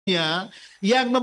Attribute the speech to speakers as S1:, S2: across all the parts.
S1: yang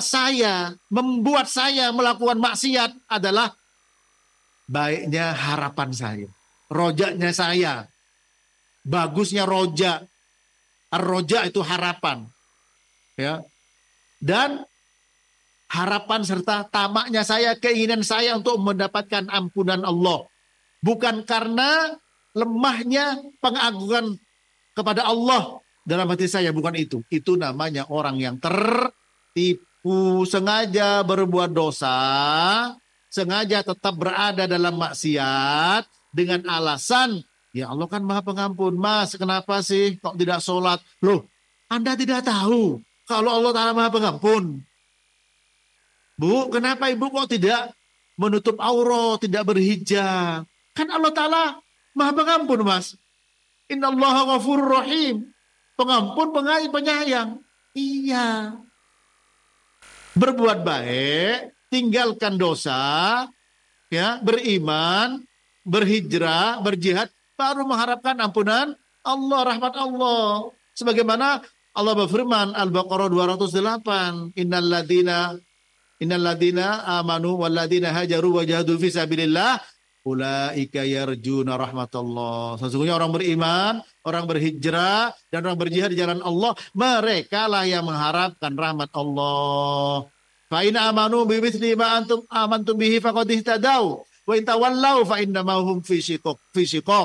S1: membuat saya melakukan maksiat adalah baiknya harapan saya, rojaknya saya, bagusnya roja. Ar-roja itu harapan, ya. Dan harapan serta tamaknya saya, keinginan saya untuk mendapatkan ampunan Allah. Bukan karena lemahnya pengagungan kepada Allah dalam hati saya, bukan itu. Itu namanya orang yang tertipu, sengaja berbuat dosa, sengaja tetap berada dalam maksiat dengan alasan, ya Allah kan Maha Pengampun. Mas, kenapa sih kok tidak sholat? Loh, Anda tidak tahu kalau Allah Ta'ala Maha Pengampun. Bu, kenapa ibu kok tidak menutup aurat, tidak berhijab? Kan Allah Ta'ala Maha Pengampun, Mas. Innallaha ghafurur rahim. Pengampun, penyayang. Iya. Berbuat baik, tinggalkan dosa, ya, beriman, berhijrah, berjihad, baru mengharapkan ampunan Allah, rahmat Allah. Sebagaimana Allah berfirman Al-Baqarah 208, Innalladzina amanu walladzina hajaru wajahadu fi sabilillah ulaika yarjuna rahmatullah. Sesungguhnya orang beriman, orang berhijrah, dan orang berjihad di jalan Allah, mereka lah yang mengharapkan rahmat Allah. Fa in amanu bimithli ma antum amantum bihi faqad ihtadaw wa in tawallaw fa innama hum fi shiqaq.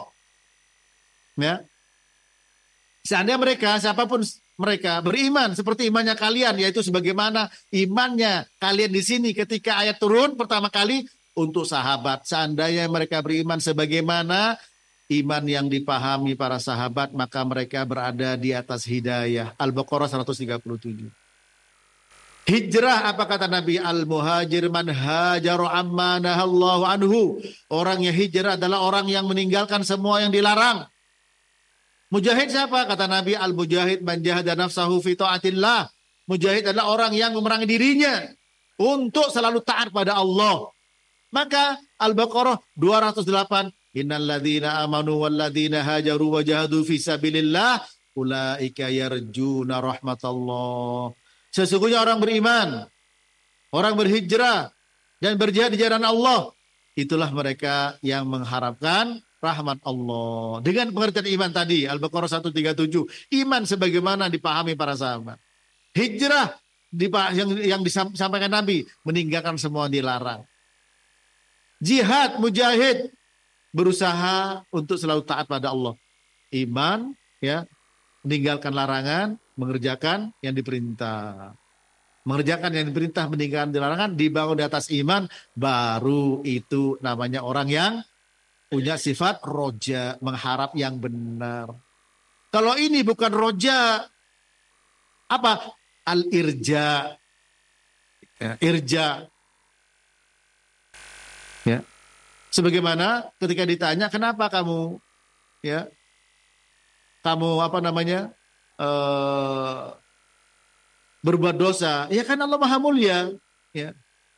S1: Ya. Seandainya mereka, siapapun mereka beriman seperti imannya kalian, yaitu sebagaimana imannya kalian di sini ketika ayat turun pertama kali untuk sahabat. Seandainya mereka beriman sebagaimana iman yang dipahami para sahabat, maka mereka berada di atas hidayah. Al-Baqarah 137. Hijrah, apa kata Nabi? Al-muhajir man hajaru amma nahallahu anhu. Orang yang hijrah adalah orang yang meninggalkan semua yang dilarang. Mujahid siapa? Kata Nabi, al-mujahid man jahada nafsahu fi ta'atillah. Mujahid adalah orang yang memerangi dirinya untuk selalu taat pada Allah. Maka Al-Baqarah 208, innalladzina amanu walladzina hajaru wajahadu fi sabilillah ulaika yarjuna rahmatallah. Sesungguhnya orang beriman, orang berhijrah dan berjihad di jalan Allah, itulah mereka yang mengharapkan rahmat Allah. Dengan pengertian iman tadi, Al-Baqarah 137, iman sebagaimana dipahami para sahabat. Hijrah yang disampaikan Nabi, meninggalkan semua yang dilarang. Jihad, mujahid, berusaha untuk selalu taat pada Allah. Iman, ya, meninggalkan larangan, mengerjakan yang diperintah. Mengerjakan yang diperintah, meninggalkan dilarangan, dibangun di atas iman, baru itu namanya orang yang punya sifat roja, mengharap yang benar. Kalau ini bukan roja, apa? Al-irja. Ya, irja. Ya. Sebagaimana ketika ditanya, kenapa kamu, ya, kamu apa namanya, berbuat dosa? Ya kan Allah Maha Mulia. Ya.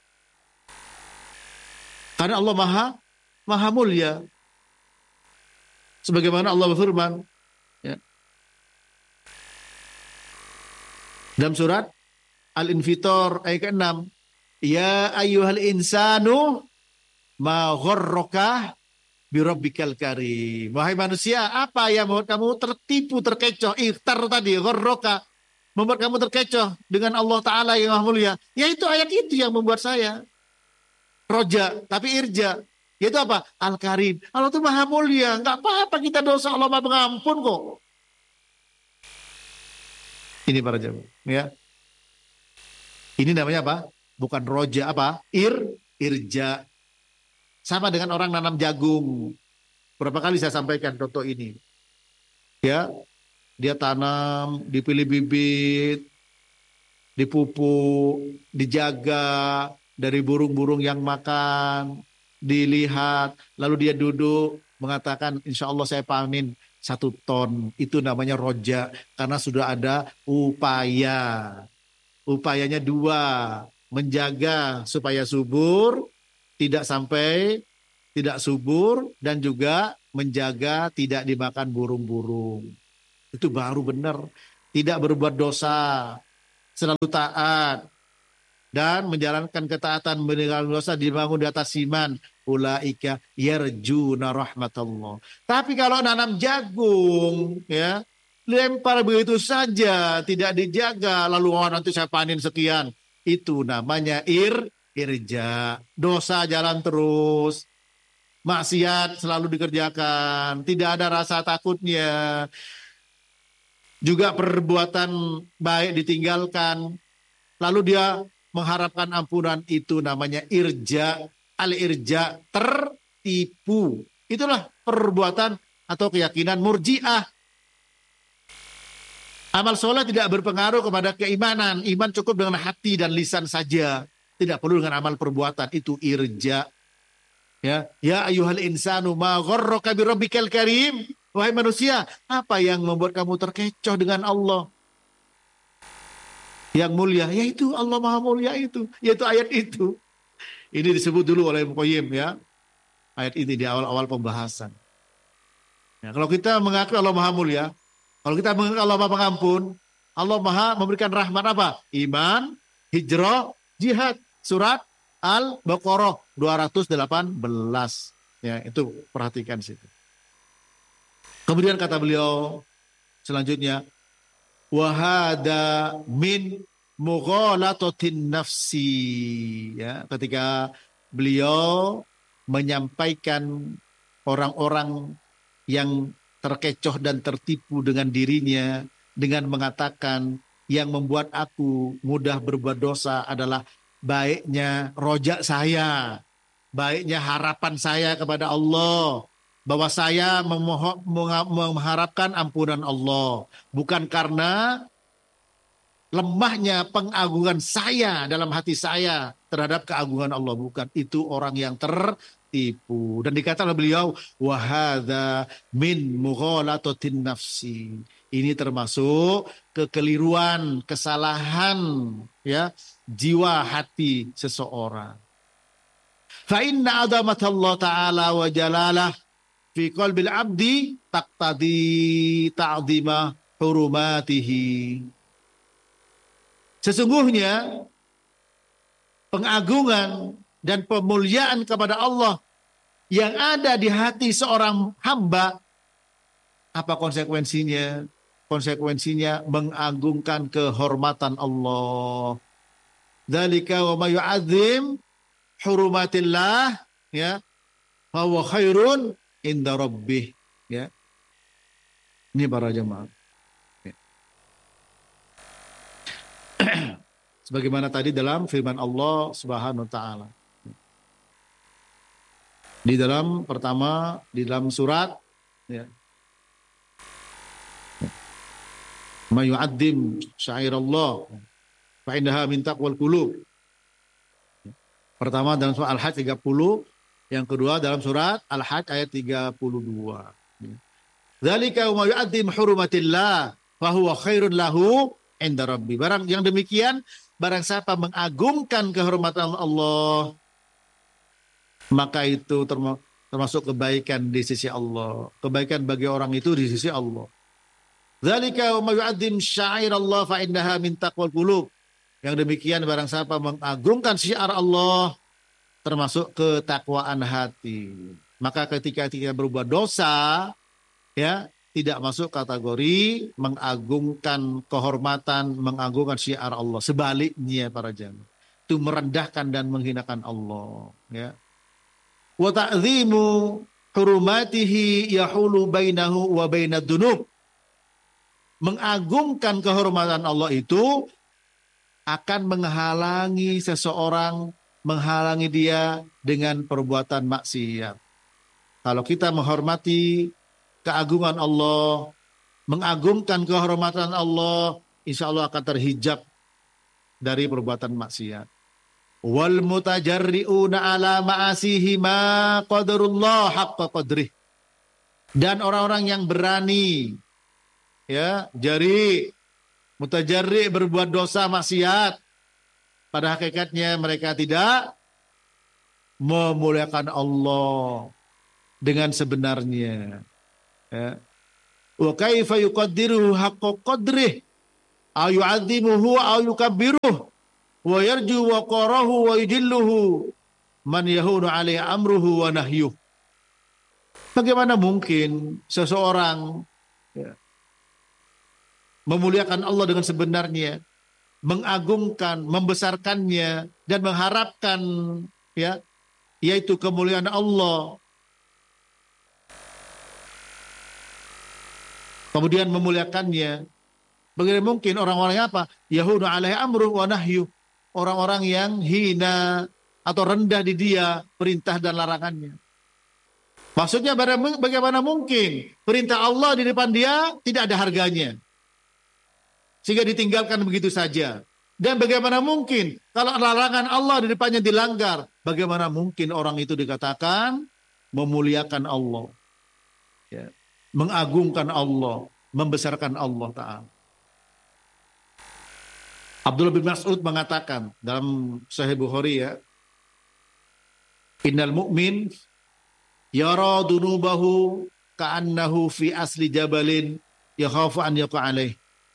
S1: Karena Allah Maha Mulia. Sebagaimana Allah berfirman, ya, dalam surat Al-Infitor ayat ke-6, ya ayyuhal insanu ma gharraka bi rabbikal karim. Wahai manusia, apa yang membuat kamu tertipu, terkecoh? Ikhtar tadi, gharraka, membuat kamu terkecoh dengan Allah Ta'ala yang Maha Mulia. Yaitu ayat itu yang membuat saya roja, tapi irja. Yaitu apa? Al-Karim. Allah itu Maha Mulia. Enggak apa-apa kita dosa, Allah Maha Pengampun kok. Ini para jemaah, ya. Ini namanya apa? Bukan roja, apa? Irja. Sama dengan orang nanam jagung. Berapa kali saya sampaikan contoh ini. Ya, dia tanam, dipilih bibit, dipupuk, dijaga dari burung-burung yang makan, dilihat, lalu dia duduk mengatakan, insya Allah saya panen 1 ton. Itu namanya roja, karena sudah ada upaya. Upayanya 2, menjaga supaya subur, tidak sampai tidak subur, dan juga menjaga tidak dimakan burung-burung. Itu baru benar. Tidak berbuat dosa selalu taat, dan menjalankan ketaatan, meninggalkan dosa, dibangun di atas iman. Ulaika yarjuna rahmatullah. Tapi kalau nanam jagung, ya, lempar begitu saja, tidak dijaga, lalu nanti saya panen sekian. Itu namanya irja. Dosa jalan terus. Maksiat selalu dikerjakan. Tidak ada rasa takutnya. Juga perbuatan baik ditinggalkan. Lalu dia mengharapkan ampunan, itu namanya irja. Al-irja, tertipu. Itulah perbuatan atau keyakinan murji'ah. Amal soleh tidak berpengaruh kepada keimanan. Iman cukup dengan hati dan lisan saja. Tidak perlu dengan amal perbuatan. Itu irja. Ya ayyuhal insanu ma gharraka birabbikal karim. Wahai manusia, apa yang membuat kamu terkecoh dengan Allah yang mulia? Yaitu Allah Maha Mulia itu. Yaitu ayat itu. Ini disebut dulu oleh Muqayyim, ya. Ayat ini di awal-awal pembahasan. Ya, kalau kita mengaku Allah Maha Mulia, kalau kita mengaku Allah Maha Pengampun, Allah Maha memberikan rahmat apa? Iman, hijrah, jihad. Surat Al-Baqarah 218. Ya, itu perhatikan situ. Kemudian kata beliau selanjutnya, wahada min mughalatatin nafsi, ya, ketika beliau menyampaikan orang-orang yang terkecoh dan tertipu dengan dirinya dengan mengatakan yang membuat aku mudah berbuat dosa adalah baiknya rojak saya, baiknya harapan saya kepada Allah, bahwa saya mengharapkan ampunan Allah, bukan karena lemahnya pengagungan saya dalam hati saya terhadap keagungan Allah. Bukan, itu orang yang tertipu. Dan dikatakan oleh beliau, wahada min mughalatatin nafsi. Ini termasuk kekeliruan, kesalahan, ya, jiwa hati seseorang. Fa inna azamatallah ta'ala wa jalalah fi qalbil abdi taqtadi ta'zima hurumatihi. Sesungguhnya pengagungan dan pemuliaan kepada Allah yang ada di hati seorang hamba, apa konsekuensinya? Konsekuensinya mengagungkan kehormatan Allah. Dzalika wa may yu'azzim hurumatillah, ya, fa huwa khairun inda rabbih, ya. Ini para jemaah. Sebagaimana tadi dalam firman Allah Subhanahu wa taala. Di dalam pertama, di dalam surat, ya. May yu'azzim syairallah fa innaha min taqwal qulub. Pertama dalam surat Al-Hajj 30, yang kedua dalam surat Al-Hajj ayat 32. Dzalika wa yu'azzim hurumatillah fa huwa khairun lahu inda rabbi. Barang yang demikian, barang siapa mengagungkan kehormatan Allah, maka itu termasuk kebaikan di sisi Allah. Kebaikan bagi orang itu di sisi Allah. Dzalika wa may yu'azzim sya'airallah fa innaha min taqwal qulub. Yang demikian barang siapa mengagungkan syiar Allah, termasuk ketakwaan hati. Maka ketika kita berbuat dosa, ya, tidak masuk kategori mengagungkan kehormatan, mengagungkan syiar Allah. Sebaliknya para jamaah, itu merendahkan dan menghinakan Allah, ya. Wa ta'zimu hurumatihi yahulu bainahu wa bainad dunub. Mengagungkan kehormatan Allah itu akan menghalangi seseorang, menghalangi dia dengan perbuatan maksiat. Kalau kita menghormati keagungan Allah, mengagungkan kehormatan Allah, insya Allah akan terhijab dari perbuatan maksiat. Wal mutajarri'una ala ma'asihi ma qadarullah haqqa qadrih. Dan orang-orang yang berani, ya, jari, mutajarri, berbuat dosa maksiat, pada hakikatnya mereka tidak memuliakan Allah dengan sebenarnya. Ya. Wa kaifa yuqaddiruhu haqqa qadrih. Au yu'adzimuhu au yukabbiruh wa yarju waqarahu wa yujilluhu man yahunu alaihi amruhu wa nahyuh. Bagaimana mungkin seseorang ya, memuliakan Allah dengan sebenarnya, mengagungkan, membesarkannya dan mengharapkan ya yaitu kemuliaan Allah. Kemudian memuliakannya. Bagaimana mungkin orang-orang yang apa? Yahunu alaihi amruh wa nahyu. Orang-orang yang hina atau rendah di dia perintah dan larangannya. Maksudnya bagaimana mungkin perintah Allah di depan dia tidak ada harganya. Sehingga ditinggalkan begitu saja. Dan bagaimana mungkin kalau larangan Allah di depannya dilanggar. Bagaimana mungkin orang itu dikatakan memuliakan Allah. Ya. Mengagungkan Allah. Membesarkan Allah Ta'ala. Abdullah bin Mas'ud mengatakan dalam Sahih Bukhari ya. Innal mu'min yara dunubahu ka'annahu fi asli jabalin yakhafu an yaqa alaih.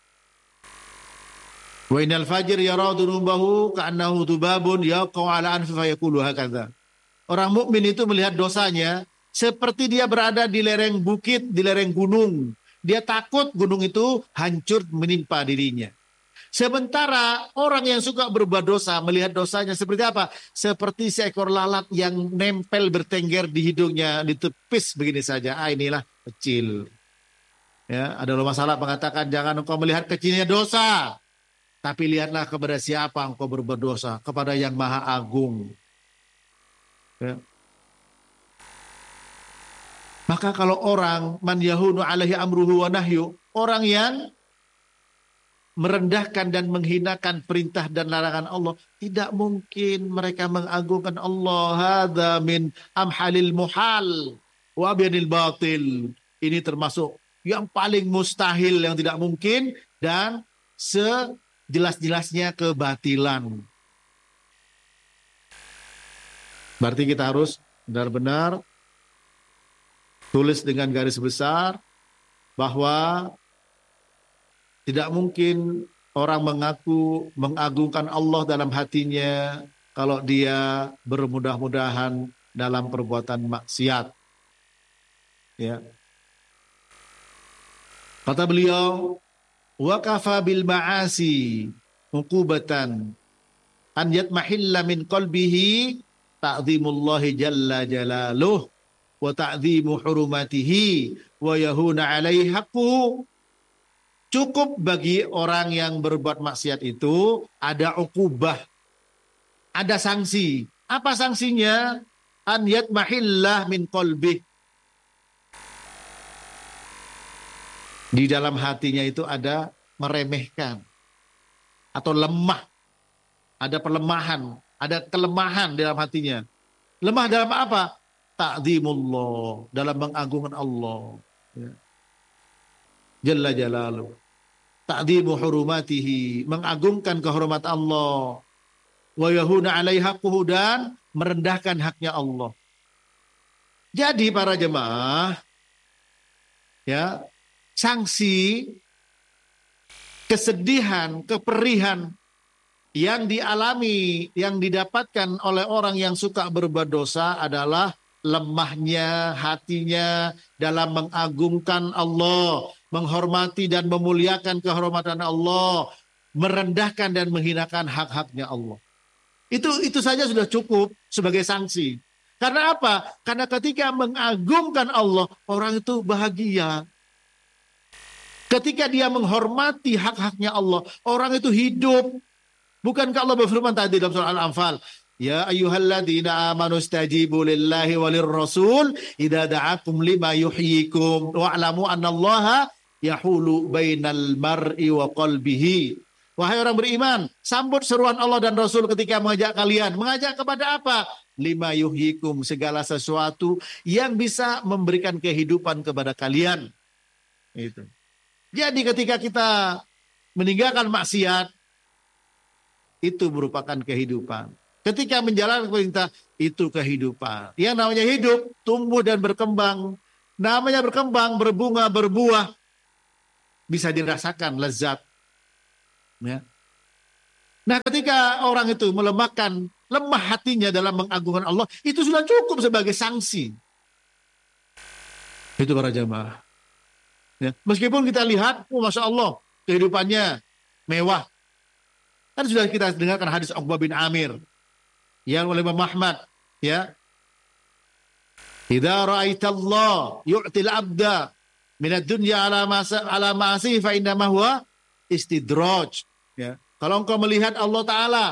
S1: Wa innal fajir yara dunubahu ka'annahu dubabun yaqa ala anfi fayaqulu hakadha. Orang mukmin itu melihat dosanya seperti dia berada di lereng bukit, di lereng gunung. Dia takut gunung itu hancur menimpa dirinya. Sementara orang yang suka berbuat dosa melihat dosanya seperti apa? Seperti seekor lalat yang nempel bertengger di hidungnya, ditepis begini saja. Inilah kecil. Ya, ada ulama salaf mengatakan jangan engkau melihat kecilnya dosa, tapi lihatlah kepada siapa engkau berbuat dosa, kepada yang Maha Agung. Ya. Maka kalau orang man yahunu alaihi amruhu wa nahyu, orang yang merendahkan dan menghinakan perintah dan larangan Allah, tidak mungkin mereka mengagungkan Allah. Hadza min amhalil muhal wa abyanil batil. Ini termasuk yang paling mustahil, yang tidak mungkin dan sejelas-jelasnya kebatilan. Berarti kita harus benar-benar tulis dengan garis besar bahwa tidak mungkin orang mengaku mengagungkan Allah dalam hatinya kalau dia bermudah-mudahan dalam perbuatan maksiat. Ya. Kata beliau, wa kafa bil ma'asi uqubatan an yatmahilla min qalbihi ta'zimullahi jalla jalaluh wa ta'zimu hurumatihi wa yahuna alaihi haqquhu. Cukup bagi orang yang berbuat maksiat itu ada uqubah, ada sanksi. Apa sanksinya? An yatmahillah min qalbih. Di dalam hatinya itu ada meremehkan atau lemah. Ada perlemahan, ada kelemahan di dalam hatinya. Lemah dalam apa? Ta'zimullah, dalam mengagungkan Allah. Ya. Jalla jalaluh. Ta'zimu hurumatihi, mengagungkan kehormatan Allah. Wa yahuna alaihi haqquhu, dan merendahkan haknya Allah. Jadi para jemaah, ya, sanksi, kesedihan, keperihan yang dialami, yang didapatkan oleh orang yang suka berbuat dosa adalah lemahnya hatinya dalam mengagungkan Allah, menghormati dan memuliakan kehormatan Allah, merendahkan dan menghinakan hak-haknya Allah. Itu saja sudah cukup sebagai sanksi. Karena apa? Karena ketika mengagungkan Allah, orang itu bahagia. Ketika dia menghormati hak-haknya Allah, orang itu hidup. Bukankah Allah berfirman tadi dalam surah Al-Anfal, ya ayyuhalladzina amanu stajibu lillahi walir rasul idza da'akum lima yuhyikum wa'lamu annallaha yahulu bainal mar'i wa qalbihi. Wahai orang beriman, sambut seruan Allah dan Rasul ketika mengajak kalian. Mengajak kepada apa? Lima yuhyikum, segala sesuatu yang bisa memberikan kehidupan kepada kalian. Itu. Jadi ketika kita meninggalkan maksiat, itu merupakan kehidupan. Ketika menjalankan perintah, itu kehidupan. Yang namanya hidup, tumbuh dan berkembang. Namanya berkembang, berbunga, berbuah. Bisa dirasakan lezat. Ya. Nah, ketika orang itu lemah hatinya dalam mengagungkan Allah, itu sudah cukup sebagai sanksi. Itu para jamaah. Ya. Meskipun kita lihat, Masya Allah, kehidupannya mewah. Kan sudah kita dengarkan hadis Uqbah bin Amir yang oleh Imam Ahmad, ya. Idza ra'aita Allah yu'til abda minad dunya ala ma'asi fa inna ma huwa istidraj, ya. Kalau engkau melihat Allah Ta'ala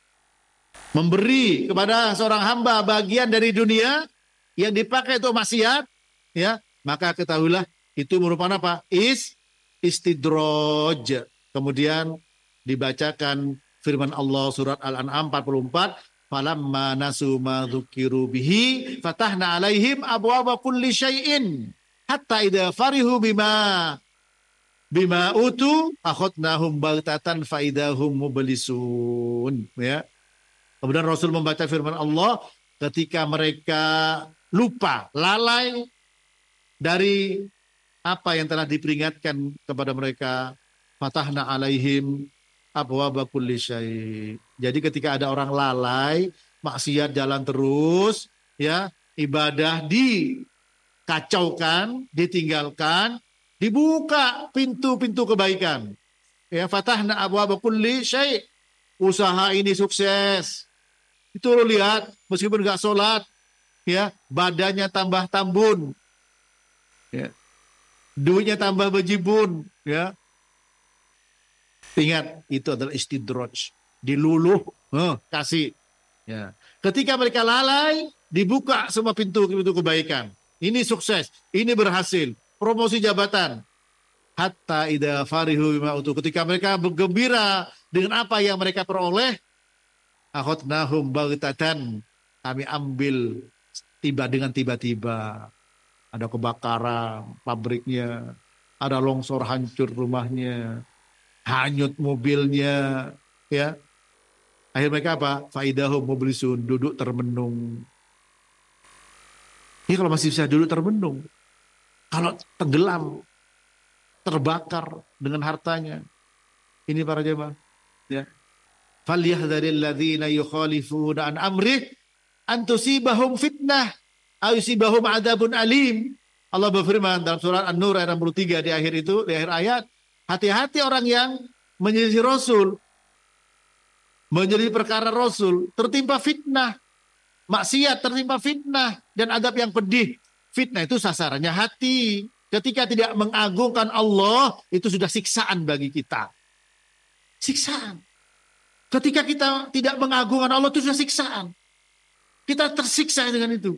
S1: memberi kepada seorang hamba bagian dari dunia yang dipakai untuk maksiat, ya, maka ketahuilah itu merupakan apa? Istidraj. Kemudian dibacakan firman Allah surat Al-An'am 44, falamma nasu ma dzukiru bihi fatahna alaihim abwaaba kulli syai'in hatta idza farihu bima utu akhadnahum baghtatan fa idahum mublisun, ya. Kemudian Rasul membaca firman Allah ketika mereka lupa, lalai dari apa yang telah diperingatkan kepada mereka, fatahna alaihim abwaaba kulli syai'. Jadi ketika ada orang lalai, maksiat jalan terus, ya, ibadah dikacaukan, ditinggalkan, dibuka pintu-pintu kebaikan. Ya, fatahna abwaaba kulli syai'. Usaha ini sukses. Itu lo lihat, meskipun nggak sholat, ya, badannya tambah tambun, ya, duitnya tambah bejibun, ya. Ingat, itu adalah istidraj, diluluh, kasih. Ya. Ketika mereka lalai, dibuka semua pintu-pintu kebaikan. Ini sukses, ini berhasil, promosi jabatan. Hatta idza farihu bima utu, ketika mereka bergembira dengan apa yang mereka peroleh, akhadnahum baghtatan, kami ambil tiba-tiba. Ada kebakaran pabriknya, ada longsor hancur rumahnya, hanyut mobilnya, ya. Akhir mereka apa? Faidahum mublisun, duduk termenung. Ini kalau masih bisa duduk termenung, kalau tenggelam, terbakar dengan hartanya. Ini para jemaah, ya. Falyahdharil ladzina yukhalifuna an amrih an tusibahum fitnah aw yusibahum adzabun alim. Allah berfirman dalam surat An-Nur ayat 63 di akhir ayat, hati-hati orang yang menyelisih Rasul, menyelisih perkara Rasul, tertimpa fitnah, maksiat tertimpa fitnah dan adab yang pedih. Fitnah itu sasarannya hati. Ketika tidak mengagungkan Allah, itu sudah siksaan bagi kita. Siksaan. Ketika kita tidak mengagungkan Allah, itu sudah siksaan. Kita tersiksa dengan itu.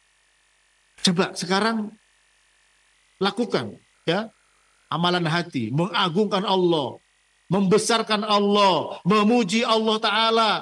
S1: Coba sekarang lakukan, ya, amalan hati, mengagungkan Allah, membesarkan Allah, memuji Allah Ta'ala.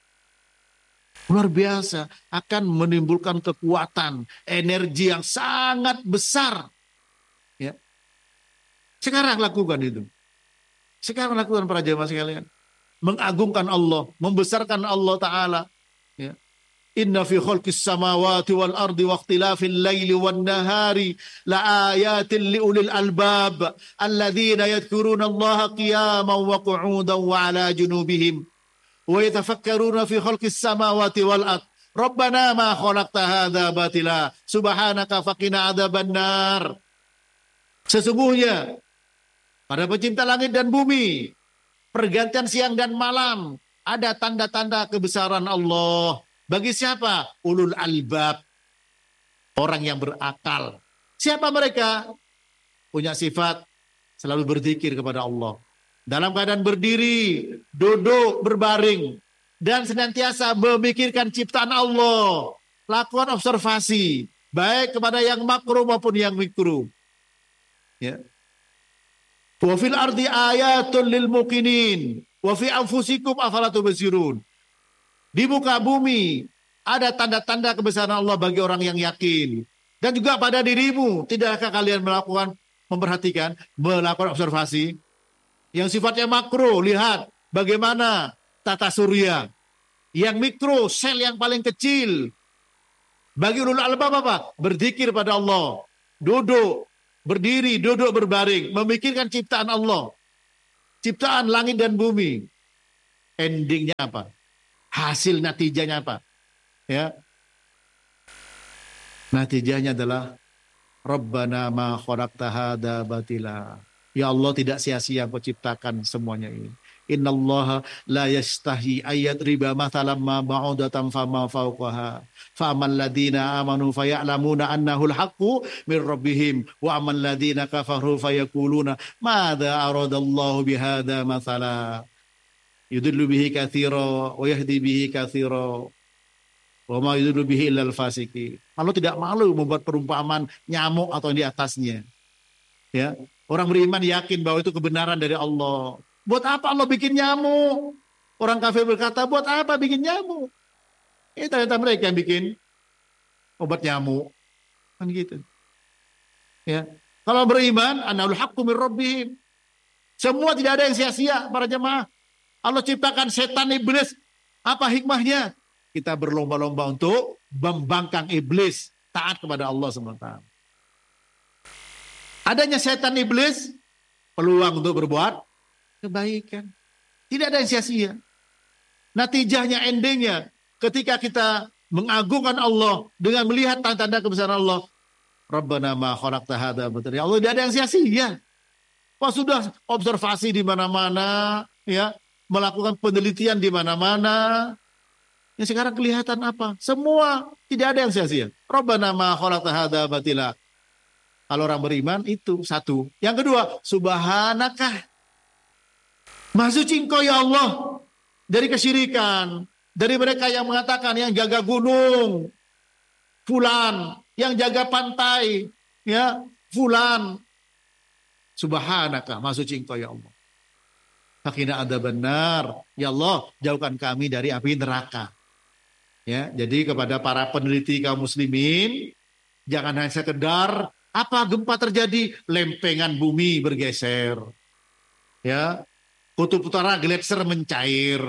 S1: Luar biasa, akan menimbulkan kekuatan, energi yang sangat besar. Ya. Sekarang lakukan itu. Sekarang lakukan para jemaah sekalian. Mengagungkan Allah, membesarkan Allah Ta'ala. Ya. Inna fi khalqis samawati wal ardi wa ikhtilafil laili wan nahari la ayatin liulil albab alladzina yadhkuruna Allaha qiyaman wa qu'udan wa ala junubihim wa yatafakkaruna fi khalqis samawati wal ardi Rabbana ma khalaqta hadza batila subhanaka faqina adzabannar. Sesungguhnya pada pencipta langit dan bumi, pergantian siang dan malam, ada tanda-tanda kebesaran Allah. Bagi siapa? Ulul albab. Orang yang berakal. Siapa mereka? Punya sifat selalu berzikir kepada Allah. Dalam keadaan berdiri, duduk, berbaring. Dan senantiasa memikirkan ciptaan Allah. Lakukan observasi. Baik kepada yang makruh maupun yang mikruh. Ya. Wa fil ardi ayatun lil muqinin wa fi anfusikum afala tubsirun. Di muka bumi ada tanda-tanda kebesaran Allah bagi orang yang yakin. Dan juga pada dirimu, tidakkah kalian memperhatikan, melakukan observasi yang sifatnya makro, lihat bagaimana tata surya. Yang mikro, sel yang paling kecil. Bagi ulul albab apa? Berzikir pada Allah. Duduk, berdiri, duduk, berbaring. Memikirkan ciptaan Allah. ciptaan langit dan bumi. Endingnya apa? Hasil natijanya apa? Ya. Natijanya adalah Rabbana ma khalaqta hadza batila. Ya Allah, tidak sia-sia Engkau ciptakan semuanya ini. Innallaha la yastahi ayat riba mathalam ma ba'udatan fama fawqaha. Fa'amal ladina amanu faya'lamuna annahul haqqu min rabbihim wa amal ladina kafaru fayaquluna madza aradallahu bihadza mathala. Yudillu bihi katsira wa yahdi bihi katsira. Wa ma yudillu bihi illal fasiki. Allah tidak malu membuat perumpamaan nyamuk atau yang di atasnya. Ya, orang beriman yakin bahwa itu kebenaran dari Allah. Buat apa Allah bikin nyamuk? Orang kafir berkata, buat apa bikin nyamuk? Ternyata mereka yang bikin obat nyamuk. Kan gitu. Ya. Kalau beriman, annahul haqqu min rabbihim. Semua tidak ada yang sia-sia para jemaah. Allah ciptakan setan iblis. Apa hikmahnya? Kita berlomba-lomba untuk membangkang iblis, taat kepada Allah SWT. Adanya setan iblis, peluang untuk berbuat kebaikan. Tidak ada yang sia-sia. Natijahnya, endingnya, ketika kita mengagungkan Allah dengan melihat tanda-tanda kebesaran Allah, Rabbana ma khalaqta hadza batila. Ya Allah, tidak ada yang sia-sia. Pas sudah observasi di mana-mana, ya, melakukan penelitian di mana-mana, yang sekarang kelihatan apa? Semua tidak ada yang sia-sia. Rabbana ma khalaqta hadza batila. Kalau orang beriman itu satu. Yang kedua, subhanakah. Maha suci Engkau ya Allah dari kesyirikan, dari mereka yang mengatakan yang jaga gunung fulan, yang jaga pantai ya fulan. Subhanakah, maha suci Engkau ya Allah. Fakina adzabannar. Ya Allah, jauhkan kami dari api neraka. Ya, jadi kepada para peneliti kaum muslimin, jangan hanya sekedar apa gempa terjadi, lempengan bumi bergeser. Ya, kutub utara gletser mencair.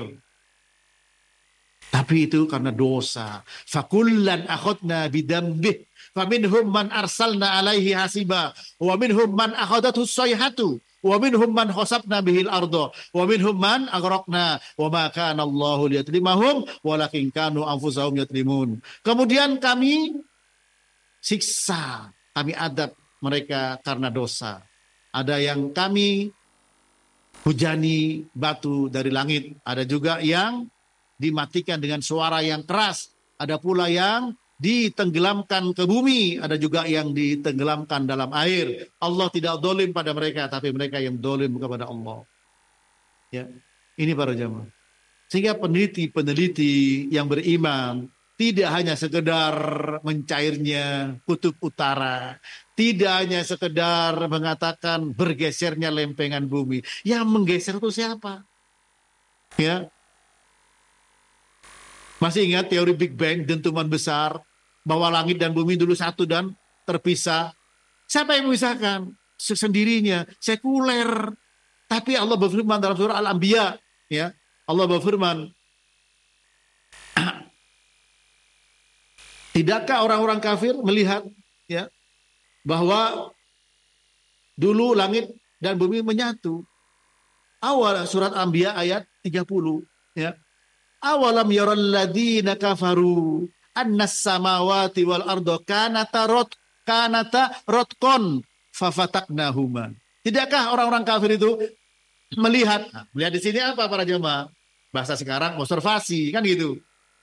S1: Tapi itu karena dosa. Fakullan akhadna bidambih, faminhum man arsalna alaihi hasiba, wa minhum man akhadathu sayhatu, wa minhum man khasabna bihil ardo, wa minhum man aghraqna, wa ma kana Allahu liyadlimahum walakin kanu anfusahum yadlimun. Kemudian kami siksa, kami adab mereka karena dosa. Ada yang kami hujani batu dari langit, ada juga yang dimatikan dengan suara yang keras, ada pula yang ditenggelamkan ke bumi, ada juga yang ditenggelamkan dalam air. Allah tidak dolim pada mereka, tapi mereka yang dolim kepada Allah. Ya, ini para jamaah. Sehingga peneliti-peneliti yang beriman tidak hanya sekedar mencairnya kutub utara, tidak hanya sekedar mengatakan bergesernya lempengan bumi. Yang menggeser itu siapa? Ya. Masih ingat teori Big Bang, dentuman besar, bahwa langit dan bumi dulu satu dan terpisah. Siapa yang memisahkan? Sendirinya, sekuler. Tapi Allah berfirman dalam surah Al-Anbiya, ya, Allah berfirman, tidakkah orang-orang kafir melihat, ya, bahwa dulu langit dan bumi menyatu? Awal surat Anbiya ayat 30, ya. Awalam yaral ladzina kafaru annas samawati wal ardo kanata rotqon fafataknahuma. Tidakkah orang-orang kafir itu melihat? Nah, melihat di sini apa para jemaah? Bahasa sekarang observasi, kan gitu.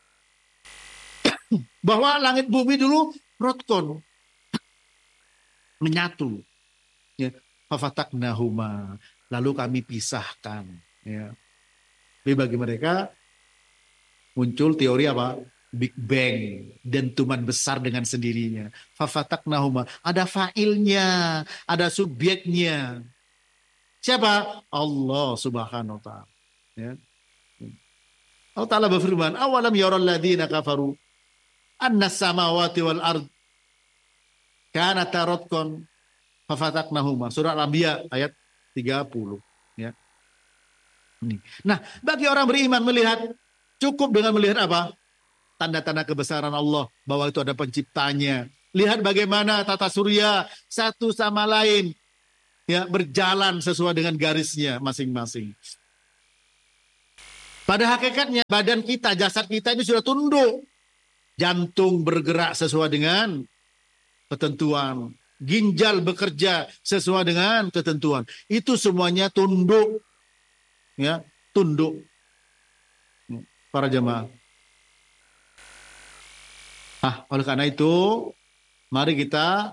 S1: Bahwa langit bumi dulu rotqon, menyatu. Ya, fafataknahuma. Lalu kami pisahkan, ya. Jadi bagi mereka muncul teori apa? Big Bang, dentuman besar dengan sendirinya. Fafataknahuma, ada failnya, ada subjeknya. Siapa? Allah Subhanahu wa taala. Ya. Allah Ta'ala berfirman, awalam yaral ladzina kafaru annas samawati wal ard kanata ratqan fafataknahuma. Surah Al-Anbiya ayat 30, ya. Nah, bagi orang beriman melihat, cukup dengan melihat apa? Tanda-tanda kebesaran Allah, bahwa itu ada penciptanya. Lihat bagaimana tata surya satu sama lain. ya berjalan sesuai dengan garisnya masing-masing. Pada hakikatnya badan kita, jasad kita ini sudah tunduk. Jantung bergerak sesuai dengan ketentuan. Ginjal bekerja sesuai dengan ketentuan. Itu semuanya tunduk. Ya, tunduk. Para jemaah. Oleh karena itu, mari kita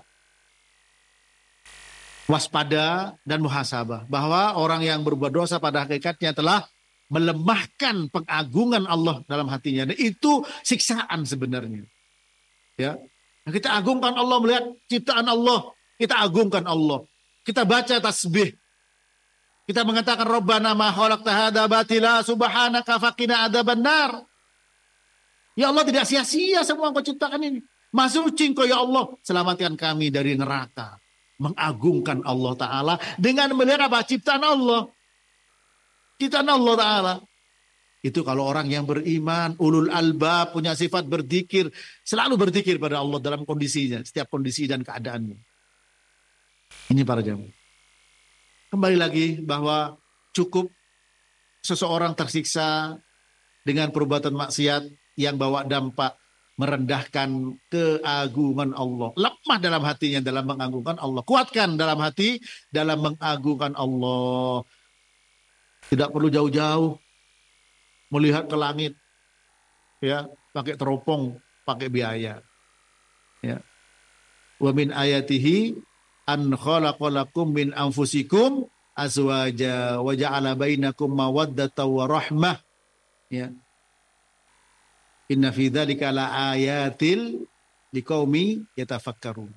S1: waspada dan muhasabah. Bahwa orang yang berbuat dosa pada hakikatnya telah melemahkan pengagungan Allah dalam hatinya. Dan itu siksaan sebenarnya. Ya, kita agungkan Allah, melihat ciptaan Allah. Kita agungkan Allah. Kita baca tasbih. Kita mengatakan Rabbana ma khalaqta hadza batila subhanaka faqina adzabannar. Ya Allah, tidak sia-sia semua Engkau ciptakan ini. Maha suci Engkau ya Allah, selamatkan kami dari neraka. Mengagungkan Allah Ta'ala dengan melihat apa? Ciptaan Allah. Ciptaan Allah Ta'ala. Itu kalau orang yang beriman, ulul albab, punya sifat berzikir, selalu berzikir pada Allah dalam kondisinya, setiap kondisi dan keadaannya. Ini para jamaah. Kembali lagi bahwa cukup seseorang tersiksa dengan perbuatan maksiat yang bawa dampak merendahkan keagungan Allah. Lemah dalam hatinya dalam mengagungkan Allah. Kuatkan dalam hati dalam mengagungkan Allah. Tidak perlu jauh-jauh melihat ke langit, ya, pakai teropong, pakai biaya. Ya. Wa min ayatihi an khalaqalakum min anfusikum azwaja wa ja'ala bainakum mawaddatan wa rahmah. Ya. Inna fi dzalika la ayatil liqaumi yatafakkarun.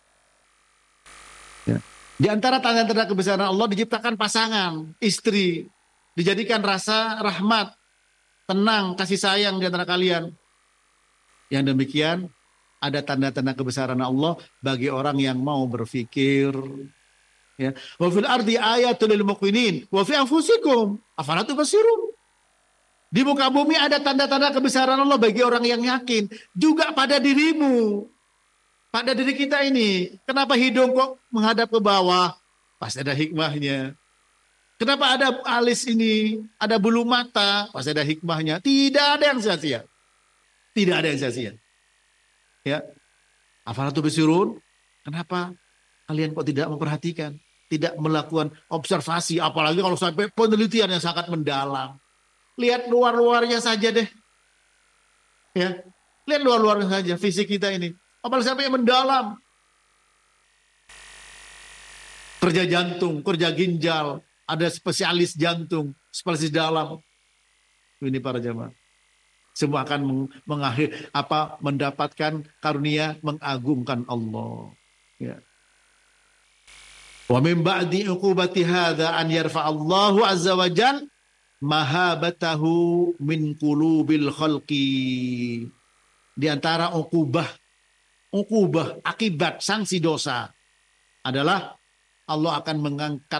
S1: Ya. Di antara tanda-tanda kebesaran Allah diciptakan pasangan, istri, dijadikan rasa rahmat, tenang, kasih sayang di antara kalian. Yang demikian ada tanda-tanda kebesaran Allah bagi orang yang mau berfikir. Ya. Wa fil ardi ayatul lil muqinin wa fi anfusikum afala tubsirun. Di muka bumi ada tanda-tanda kebesaran Allah bagi orang yang yakin, juga pada dirimu. Pada diri kita ini, kenapa hidung kok menghadap ke bawah? Pasti ada hikmahnya. Kenapa ada alis ini, ada bulu mata? Pasti ada hikmahnya. Tidak ada yang sia-sia. Tidak ada yang sia-sia. Ya. Afala tubsirun? Kenapa kalian kok tidak memperhatikan? Tidak melakukan observasi, apalagi kalau sampai penelitian yang sangat mendalam. Lihat luar-luarnya saja deh. Ya. Lihat luar-luarnya saja fisik kita ini. Apalagi sampai mendalam. Kerja jantung, kerja ginjal, ada spesialis jantung, spesialis dalam. Ini para jamaah. Semua akan mendapatkan karunia mengagungkan Allah. Ya. Wa min ba'di uqubati hadza an yarfa'allahu azza wa jalla mahabatahu min qulubil khalqi. Di antara ukubah akibat sanksi dosa adalah Allah akan mengangkat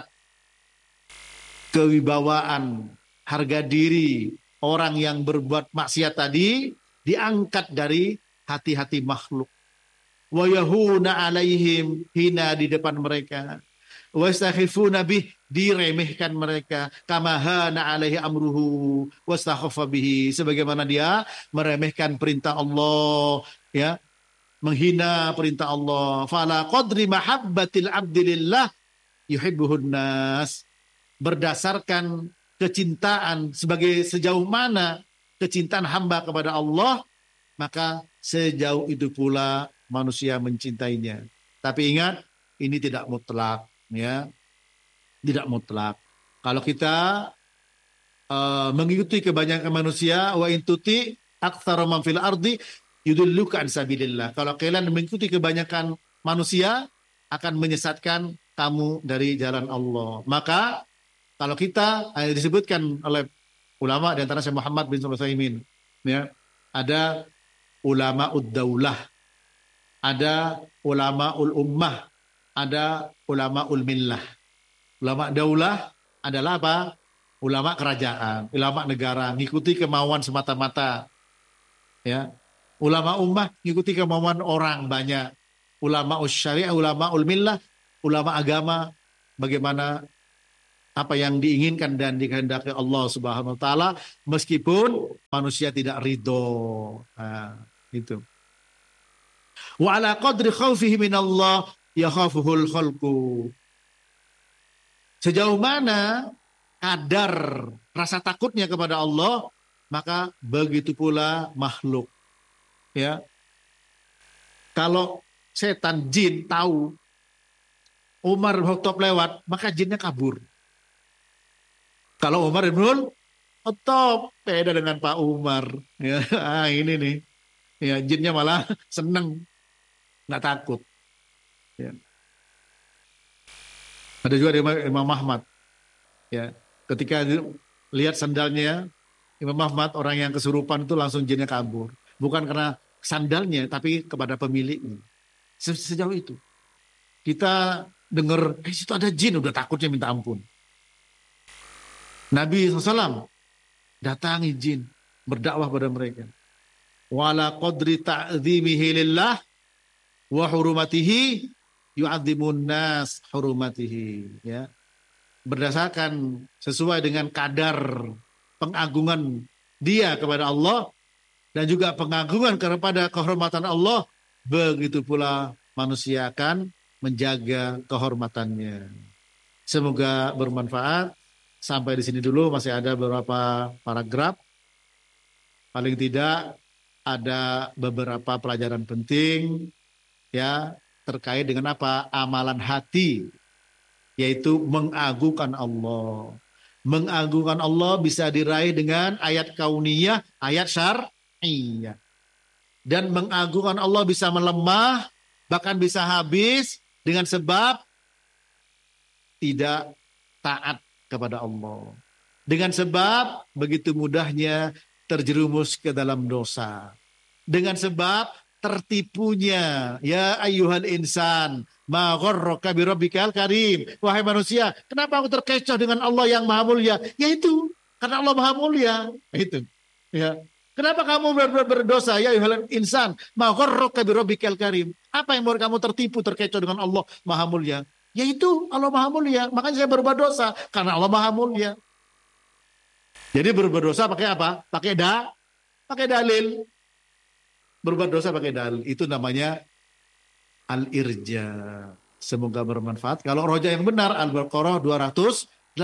S1: kewibawaan, harga diri orang yang berbuat maksiat tadi, diangkat dari hati-hati makhluk. Wa yahuna alaihim, hina di depan mereka. Wa yastakhifuna bih, diremehkan mereka. Kama hana alaihi amruhu wastakhafa bihi, sebagaimana dia meremehkan perintah Allah, ya, menghina perintah Allah. Fala qadri mahabbatil abdilillah yuhibbuhun nas. Berdasarkan kecintaan, sebagai sejauh mana kecintaan hamba kepada Allah, maka sejauh itu pula manusia mencintainya. Tapi ingat, ini tidak mutlak, ya. Tidak mutlak. Kalau kita mengikuti kebanyakan manusia, wa intuti aktsara man fil ardi yudilluka an sabilillah. Kalau kalian mengikuti kebanyakan manusia, akan menyesatkan kamu dari jalan Allah. Maka kalau kita disebutkan oleh ulama di antara Syekh Muhammad bin Shalih Al-Utsaimin, ya, ada ulama ud-daulah, ada ulama ul-ummah, ada ulama ul-millah. Ulama daulah adalah apa? Ulama kerajaan, ulama negara, ngikuti kemauan semata-mata. Ya. Ulama ummah ngikuti kemauan orang banyak. Ulama syariah, ulama ul-millah, ulama agama, bagaimana apa yang diinginkan dan dikehendaki Allah Subhanahu wa taala meskipun manusia tidak ridho. Nah, itu. Wa ala qadri khaufihi minallah yakhafuhul khalqu. Sejauh mana kadar rasa takutnya kepada Allah, maka begitu pula makhluk. Ya. Kalau setan jin tahu Umar bin Khattab lewat, maka jinnya kabur. Kalau Umar bin Khattab beda dengan Pak Umar. Ya, ini nih. Ya, jinnya malah seneng, nggak takut. Ya. Ada juga Imam Ahmad. Ya, ketika lihat sandalnya Imam Ahmad, orang yang kesurupan itu langsung jinnya kabur. Bukan karena sandalnya, tapi kepada pemiliknya. Sejauh itu. Kita dengar, situ ada jin, udah takutnya minta ampun. Nabi SAW datangi jin, berdakwah pada mereka. Wala qadri ta'zimihi lillah wa hurumatihi yu'adzimun nas hurumatihi. Ya. Berdasarkan sesuai dengan kadar pengagungan dia kepada Allah dan juga pengagungan kepada kehormatan Allah, begitu pula manusia akan menjaga kehormatannya. Semoga bermanfaat. Sampai di sini dulu, masih ada beberapa paragraf. Paling tidak ada beberapa pelajaran penting ya terkait dengan apa? Amalan hati, yaitu mengagungkan Allah. Mengagungkan Allah bisa diraih dengan ayat kauniyah, ayat syar'iyah. Dan mengagungkan Allah bisa melemah, bahkan bisa habis dengan sebab tidak taat kepada Allah. Dengan sebab begitu mudahnya terjerumus ke dalam dosa. Dengan sebab tertipunya, ya ayyuhal insan, ma gharraka bi rabbikal karim. Wahai manusia, kenapa aku terkecoh dengan Allah yang Maha Mulia? Yaitu karena Allah Maha Mulia. Itu. Ya. Kenapa kamu berdosa? Ya ayyuhal insan, ma gharraka bi rabbikal karim. Apa yang membuat kamu tertipu, terkecoh dengan Allah Maha Mulia? Yaitu Allah Maha Mulia. Makanya saya berbuat dosa karena Allah Maha Mulia. Jadi berbuat dosa pakai apa? Pakai dalil. Berbuat dosa pakai dalil. Itu namanya al-irja. Semoga bermanfaat. Kalau roja yang benar, Al-Baqarah 218.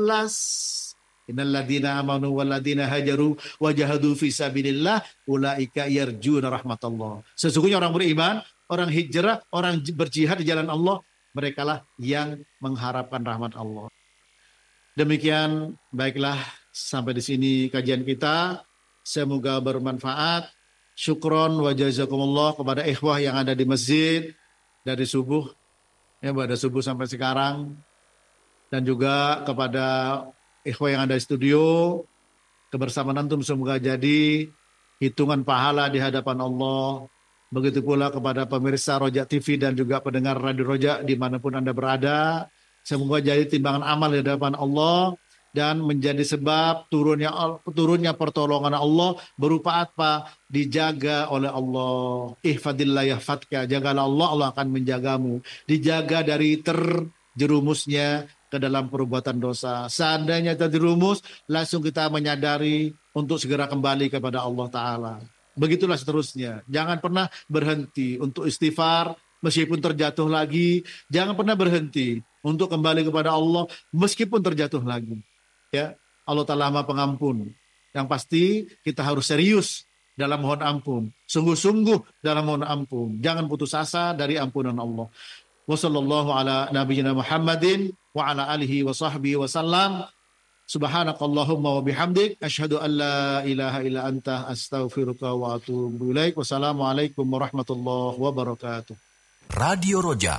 S1: Innal ladzina amanu wal ladzina hajaru wa jahadu fi sabilillah ulaika yarjuna rahmatullah. Sesungguhnya orang beriman, orang hijrah, orang berjihad di jalan Allah, merekalah yang mengharapkan rahmat Allah. Demikian, baiklah, sampai di sini kajian kita. Semoga bermanfaat. Syukron wa jazakumullah kepada ikhwah yang ada di masjid dari subuh, ya pada subuh sampai sekarang, dan juga kepada ikhwah yang ada di studio. Kebersamaan antum semoga jadi hitungan pahala di hadapan Allah. Begitu pula kepada pemirsa Roja TV dan juga pendengar Radio Roja dimanapun Anda berada. Semoga jadi timbangan amal di hadapan Allah dan menjadi sebab turunnya pertolongan Allah berupa apa? Dijaga oleh Allah. Ihfadillah yahfadka. Jagalah Allah, Allah akan menjagamu. Dijaga dari terjerumusnya ke dalam perbuatan dosa. Seandainya terjerumus, langsung kita menyadari untuk segera kembali kepada Allah Ta'ala. Begitulah seterusnya. Jangan pernah berhenti untuk istighfar meskipun terjatuh lagi. Jangan pernah berhenti untuk kembali kepada Allah meskipun terjatuh lagi. Ya, Allah Ta'ala Maha Pengampun. Yang pasti kita harus serius dalam mohon ampun. Sungguh-sungguh dalam mohon ampun. Jangan putus asa dari ampunan Allah. Wa sallallahu ala nabiyyina Muhammadin wa ala alihi wa sahbihi wa sallam. Subhanakallahumma wa bihamdik asyhadu an la ilaha illa anta astaghfiruka wa atubu ilaik. Wassalamualaikum warahmatullahi wabarakatuh.
S2: Radio Roja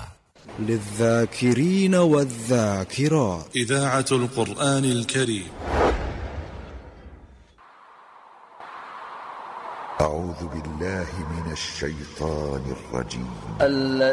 S3: للذاكرين والذاكرات
S4: إذاعة القرآن الكريم.
S3: أعوذ بالله من الشيطان الرجيم.